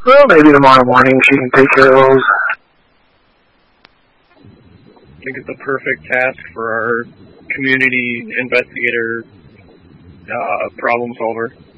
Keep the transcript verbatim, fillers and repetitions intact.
Well, maybe tomorrow morning she can take care of those. I think it's a perfect task for our community investigator uh, problem solver.